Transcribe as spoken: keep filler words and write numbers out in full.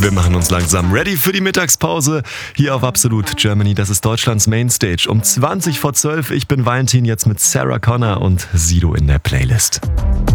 Wir machen uns langsam ready für die Mittagspause hier auf Absolut Germany. Das ist Deutschlands Mainstage um zwanzig vor zwölf. Ich bin Valentin, jetzt mit Sarah Connor und Sido in der Playlist.